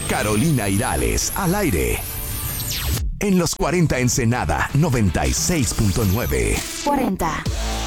Carolina Irales, al aire. En los 40 Ensenada, 96.9. 40.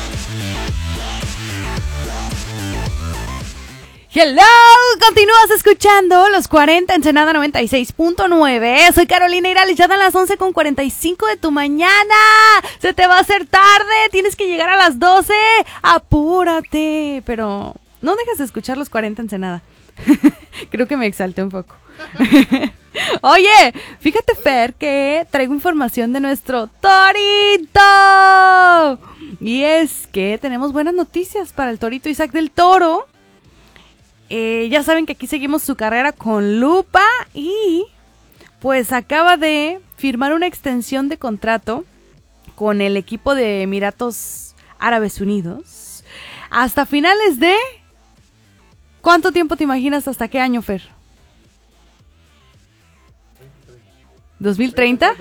Hello, continúas escuchando los 40 Ensenada 96.9. Soy Carolina Irales, ya dan las 11:45 de tu mañana. Se te va a hacer tarde, tienes que llegar a las 12. Apúrate, pero no dejes de escuchar los 40 Ensenada. Creo que me exalté un poco. Oye, fíjate, Fer, que traigo información de nuestro Torito. Y es que tenemos buenas noticias para el Torito Isaac del Toro. Ya saben que aquí seguimos su carrera con lupa y pues acaba de firmar una extensión de contrato con el equipo de Emiratos Árabes Unidos hasta finales de... ¿Cuánto tiempo te imaginas? ¿Hasta qué año, Fer? ¿2030?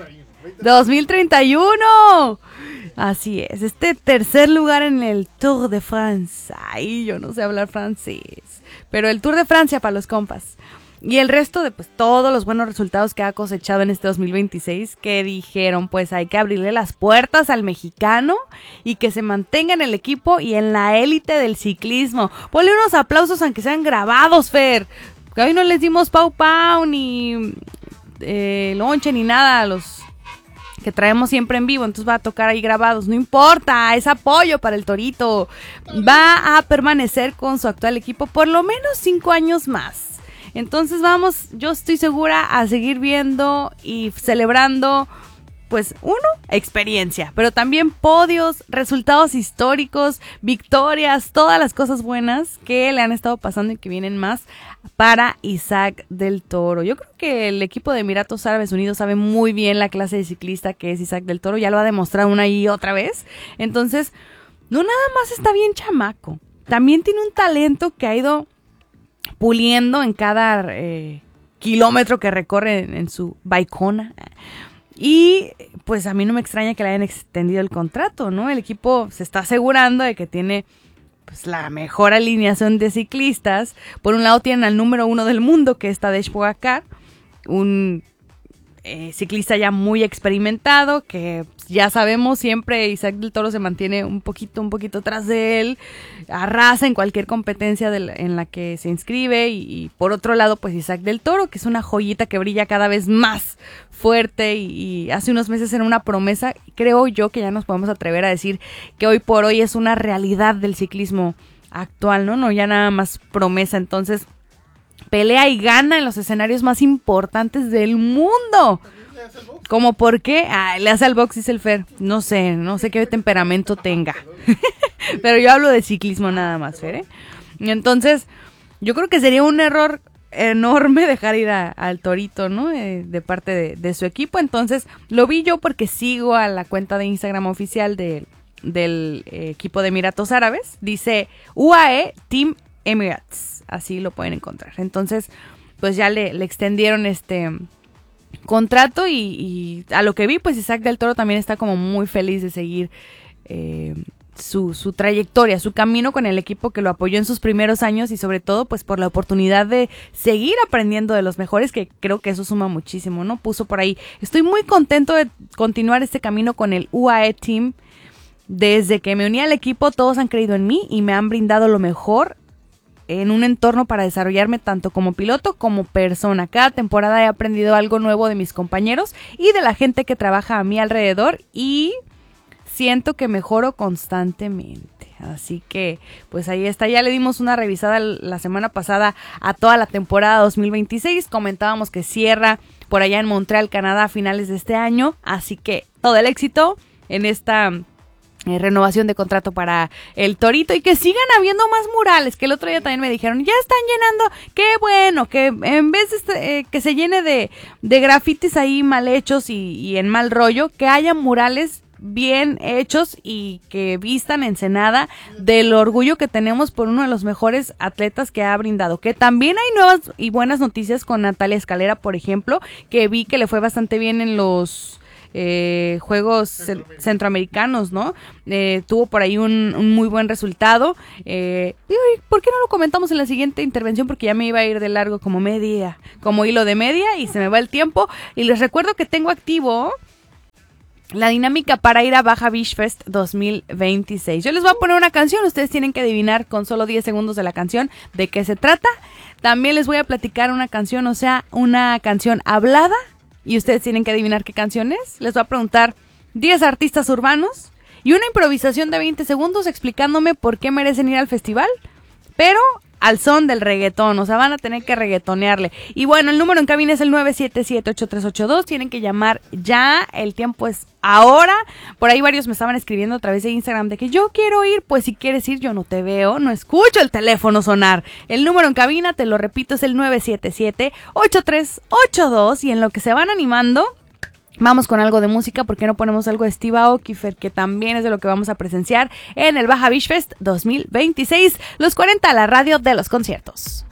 ¡2031! Así es, este tercer lugar en el Tour de France. Ay, yo no sé hablar francés, pero el Tour de Francia para los compas. Y el resto de pues todos los buenos resultados que ha cosechado en este 2026, que dijeron pues hay que abrirle las puertas al mexicano y que se mantenga en el equipo y en la élite del ciclismo. Ponle unos aplausos aunque sean grabados, Fer, que hoy no les dimos pau pau ni lonche ni nada a los que traemos siempre en vivo, entonces va a tocar ahí grabados, no importa, es apoyo para el Torito. Va a permanecer con su actual equipo por lo menos 5 años más. Entonces vamos, yo estoy segura a seguir viendo y celebrando, pues experiencia, pero también podios, resultados históricos, victorias, todas las cosas buenas que le han estado pasando y que vienen más para Isaac del Toro. Yo creo que el equipo de Emiratos Árabes Unidos sabe muy bien la clase de ciclista que es Isaac del Toro, ya lo ha demostrado una y otra vez. Entonces, no nada más está bien chamaco, también tiene un talento que ha ido puliendo en cada kilómetro que recorre en su bicona. Y pues a mí no me extraña que le hayan extendido el contrato, ¿no? El equipo se está asegurando de que tiene pues la mejor alineación de ciclistas. Por un lado tienen al número 1 del mundo, que es Tadej Pogačar, un ciclista ya muy experimentado, que ya sabemos siempre Isaac del Toro se mantiene un poquito atrás de él, arrasa en cualquier competencia en la que se inscribe, y por otro lado pues Isaac del Toro, que es una joyita que brilla cada vez más fuerte y hace unos meses era una promesa. Creo yo que ya nos podemos atrever a decir que hoy por hoy es una realidad del ciclismo actual, no ya nada más promesa. Entonces pelea y gana en los escenarios más importantes del mundo. ¿Cómo por qué? Le hace al box, dice el Fer. No sé qué temperamento tenga. Pero yo hablo de ciclismo nada más, Fer, Y entonces, yo creo que sería un error enorme dejar ir al Torito, ¿no? De parte de su equipo. Entonces, lo vi yo porque sigo a la cuenta de Instagram oficial del equipo de Emiratos Árabes. Dice UAE Team Emirates. Así lo pueden encontrar. Entonces, pues ya le extendieron este contrato y a lo que vi, pues Isaac del Toro también está como muy feliz de seguir su trayectoria, su camino con el equipo que lo apoyó en sus primeros años y sobre todo pues por la oportunidad de seguir aprendiendo de los mejores, que creo que eso suma muchísimo, ¿no? Puso por ahí, estoy muy contento de continuar este camino con el UAE Team. Desde que me uní al equipo todos han creído en mí y me han brindado lo mejor en un entorno para desarrollarme tanto como piloto como persona. Cada temporada he aprendido algo nuevo de mis compañeros y de la gente que trabaja a mi alrededor y siento que mejoro constantemente. Así que pues ahí está, ya le dimos una revisada la semana pasada a toda la temporada 2026, comentábamos que cierra por allá en Montreal, Canadá a finales de este año, así que todo el éxito en esta renovación de contrato para el Torito y que sigan habiendo más murales, que el otro día también me dijeron, ya están llenando, qué bueno, que en vez de que se llene de grafitis ahí mal hechos y en mal rollo, que haya murales bien hechos y que vistan Ensenada del orgullo que tenemos por uno de los mejores atletas que ha brindado, que también hay nuevas y buenas noticias con Natalia Escalera, por ejemplo, que vi que le fue bastante bien en los Juegos Centroamericanos, ¿no? Tuvo por ahí un muy buen resultado. ¿Por qué no lo comentamos en la siguiente intervención? Porque ya me iba a ir de largo como hilo de media y se me va el tiempo. Y les recuerdo que tengo activo la dinámica para ir a Baja Beach Fest 2026. Yo les voy a poner una canción, ustedes tienen que adivinar con solo 10 segundos de la canción de qué se trata. También les voy a platicar una canción, o sea, una canción hablada, y ustedes tienen que adivinar qué canción es. Les voy a preguntar 10 artistas urbanos y una improvisación de 20 segundos explicándome por qué merecen ir al festival, pero al son del reggaetón, o sea, van a tener que reggaetonearle. Y bueno, el número en cabina es el 977-8382, tienen que llamar ya, el tiempo es ahora. Por ahí varios me estaban escribiendo a través de Instagram de que yo quiero ir, pues si quieres ir, yo no te veo, no escucho el teléfono sonar. El número en cabina, te lo repito, es el 977-8382, y en lo que se van animando, vamos con algo de música. ¿Por qué no ponemos algo de Steve Aoki, Fer? Que también es de lo que vamos a presenciar en el Baja Beach Fest 2026. Los 40, la radio de los conciertos.